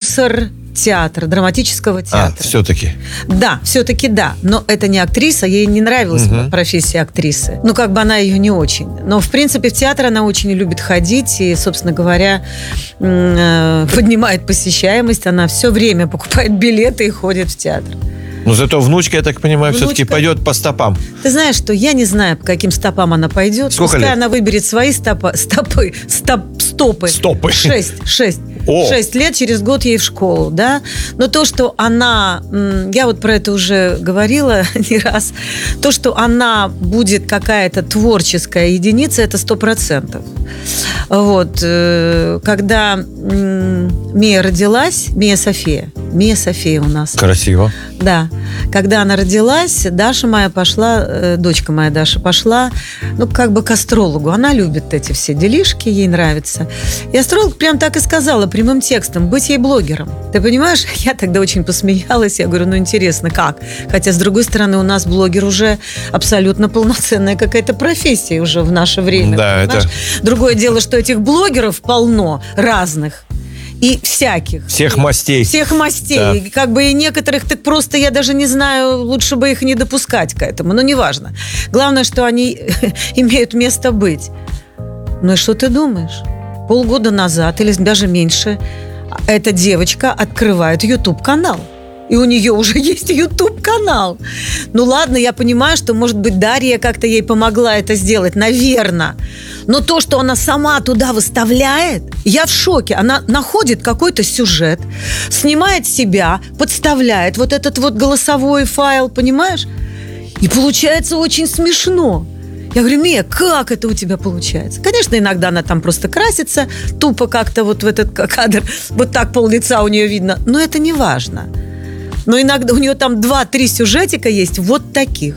продюсер театра, драматического театра. Все-таки. Да, все-таки да. Но это не актриса, ей не нравилась профессия актрисы. Ну, как бы она ее не очень. Но, в принципе, в театр она очень любит ходить и, собственно говоря, поднимает посещаемость. Она все время покупает билеты и ходит в театр. Но зато внучка, я так понимаю, все-таки пойдет по стопам. Ты знаешь, что я не знаю, по каким стопам она пойдет. Сколько Пускай лет? она выберет свои стопы. Стопы. 6 лет, через год ей в школу, да. Но то, что она, я вот про это уже говорила не раз, то, что она будет какая-то творческая единица, это 100%. Вот. Когда Мия родилась, Мия София у нас. Красиво. Да. Когда она родилась, Даша моя пошла, дочка моя Даша пошла, ну, как бы к астрологу. Она любит эти все делишки, ей нравится. И астролог прям так и сказала, прямым текстом, быть ей блогером. Ты понимаешь? Я тогда очень посмеялась. Я говорю, ну, интересно, как? Хотя, с другой стороны, у нас блогер уже абсолютно полноценная какая-то профессия уже в наше время. Да, понимаешь? Это... Другое дело, что этих блогеров полно разных. И всяких. Всех мастей. Всех мастей. Да. Как бы и некоторых, так просто, я даже не знаю, лучше бы их не допускать к этому. Но неважно. Главное, что они имеют место быть. Ну и что ты думаешь? Полгода назад, или даже меньше, эта девочка открывает YouTube-канал. И у нее уже есть YouTube-канал. Ну ладно, я понимаю, что, может быть, Дарья как-то ей помогла это сделать, наверное. Но то, что она сама туда выставляет, я в шоке. Она находит какой-то сюжет, снимает себя, подставляет вот этот вот голосовой файл, понимаешь? И получается очень смешно. Я говорю, Мия, как это у тебя получается? Конечно, иногда она там просто красится, тупо как-то вот в этот кадр, вот так пол-лица у нее видно, но это не важно. Но иногда у нее там 2-3 сюжетика есть вот таких.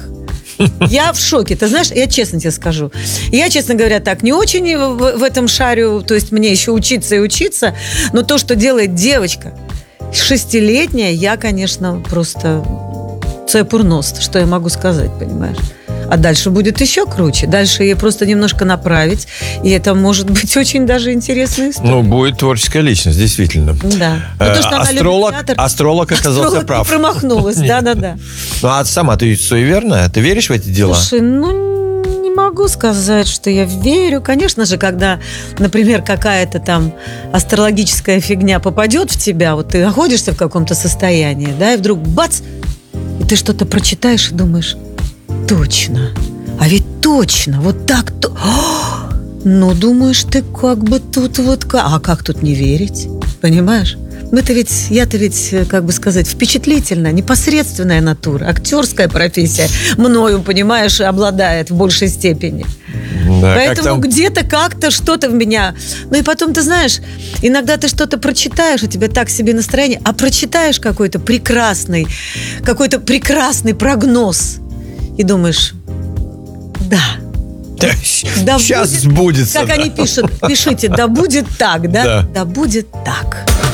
Я в шоке. Ты знаешь, я честно тебе скажу. Я, честно говоря, так не очень в этом шарю. То есть мне еще учиться и учиться. Но то, что делает девочка 6-летняя, я, конечно, просто цепурност. Что я могу сказать, понимаешь? А дальше будет еще круче. Дальше ей просто немножко направить. И это может быть очень даже интересная история. Ну, будет творческая личность, действительно. Да. То, что она любит театр, астролог оказался прав. Не промахнулась, да. Ну, а сама ты суеверная? Ты веришь в эти дела? Слушай, не могу сказать, что я верю. Конечно же, когда, например, какая-то там астрологическая фигня попадет в тебя, вот ты находишься в каком-то состоянии, да, и вдруг бац, и ты что-то прочитаешь и думаешь... Точно. А ведь точно. Вот так-то. Ну, думаешь, ты как бы тут вот... А как тут не верить? Понимаешь? Я-то ведь, как бы сказать, впечатлительная, непосредственная натура. Актерская профессия мною, понимаешь, обладает в большей степени. Да, поэтому где-то как-то что-то в меня... Ну и потом, ты знаешь, иногда ты что-то прочитаешь, у тебя так себе настроение, а прочитаешь какой-то прекрасный прогноз. И думаешь, да сейчас будет, сбудется. Как они пишут, пишите, да будет так, да? Да будет так.